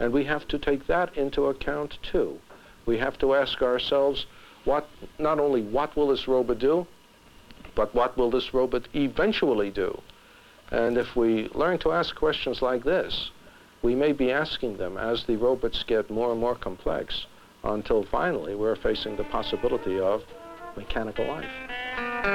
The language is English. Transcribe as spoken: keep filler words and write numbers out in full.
And we have to take that into account too. We have to ask ourselves, what, not only what will this robot do, but what will this robot eventually do? And if we learn to ask questions like this, we may be asking them as the robots get more and more complex, until finally we're facing the possibility of mechanical life.